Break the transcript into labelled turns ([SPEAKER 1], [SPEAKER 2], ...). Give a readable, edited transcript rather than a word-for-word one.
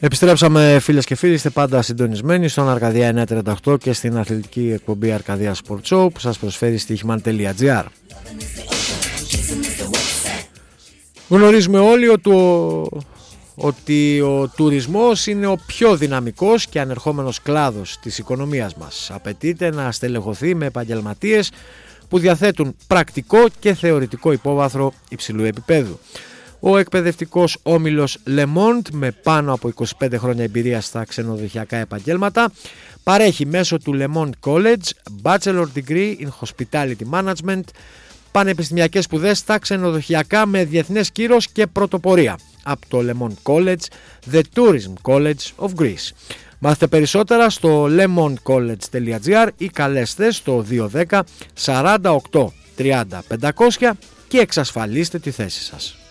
[SPEAKER 1] Επιστρέψαμε φίλες και φίλοι, είστε πάντα συντονισμένοι στον Αρκαδία 938 και στην αθλητική εκπομπή Αρκαδία Sport Show που σας προσφέρει στοίχημαν.gr. Γνωρίζουμε όλοι ότι ο τουρισμός είναι ο πιο δυναμικός και ανερχόμενος κλάδος της οικονομίας μας. Απαιτείται να στελεχωθεί με επαγγελματίες που διαθέτουν πρακτικό και θεωρητικό υπόβαθρο υψηλού επίπεδου. Ο εκπαιδευτικός όμιλος Le Monde, με πάνω από 25 χρόνια εμπειρία στα ξενοδοχειακά επαγγέλματα, παρέχει μέσω του Le Monde College Bachelor Degree in Hospitality Management, πανεπιστημιακές σπουδές στα ξενοδοχειακά με διεθνές κύρος και πρωτοπορία από το Le Monde College, The Tourism College of Greece. Μάθετε περισσότερα στο lemoncollege.gr ή καλέστε στο 210 48 30 500 και εξασφαλίστε τη θέση σας.